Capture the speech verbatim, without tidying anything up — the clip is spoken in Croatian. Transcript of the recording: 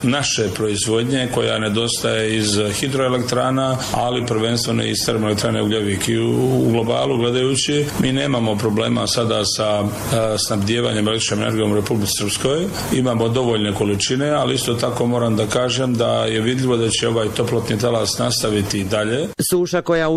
naše proizvodnje koja nedostaje iz hidroelektrana, ali prvenstveno iz termoelektrane Ugljevik. I u globalu gledajući mi nemamo problema sada sa snabdijevanjem električnom energijom u Republici Srpskoj. Imamo dovoljne količine, ali isto tako moram da kažem da je vidljivo da će ovaj toplotni talas nastaviti i dalje. Suša koja